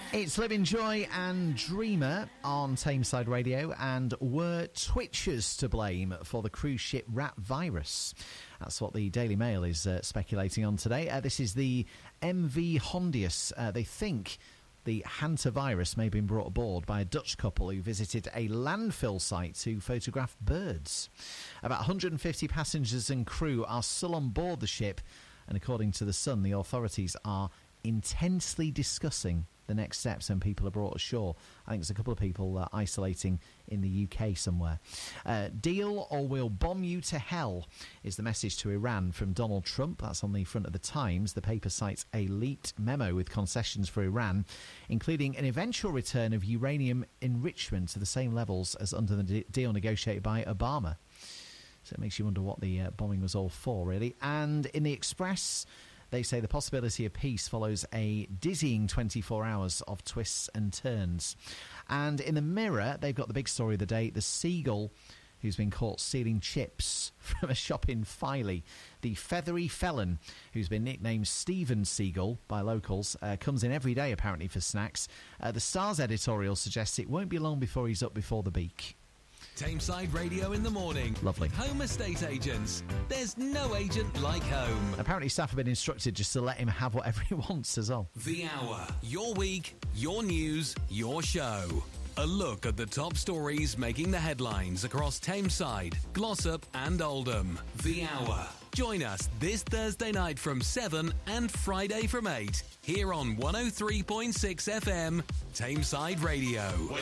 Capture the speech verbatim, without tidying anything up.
It's Living Joy and Dreamer on Tameside Radio. And were Twitchers to blame for the cruise ship rat virus? That's what the Daily Mail is uh, speculating on today. Uh, this is the M V Hondius. Uh, they think the hantavirus may have been brought aboard by a Dutch couple who visited a landfill site to photograph birds. About one hundred fifty passengers and crew are still on board the ship, and according to The Sun, the authorities are intensely discussing the next steps when people are brought ashore. I think there's a couple of people uh, isolating in the U K somewhere. Uh, deal or we'll bomb you to hell is the message to Iran from Donald Trump. That's on the front of the Times. The paper cites a leaked memo with concessions for Iran, including an eventual return of uranium enrichment to the same levels as under the de- deal negotiated by Obama. So it makes you wonder what the uh, bombing was all for, really. And in the Express, they say the possibility of peace follows a dizzying twenty-four hours of twists and turns. And in the Mirror, they've got the big story of the day, the seagull who's been caught stealing chips from a shop in Filey. The feathery felon, who's been nicknamed Steven Seagull by locals, uh, comes in every day apparently for snacks. Uh, the Star's editorial suggests it won't be long before he's up before the beak. Tameside Radio in the morning. Lovely. Home estate agents. There's no agent like home. Apparently staff have been instructed just to let him have whatever he wants as well. The Hour. Your week, your news, your show. A look at the top stories making the headlines across Tameside, Glossop and Oldham. The Hour. Join us this Thursday night from seven and Friday from eight here on one oh three point six F M, Tameside Radio.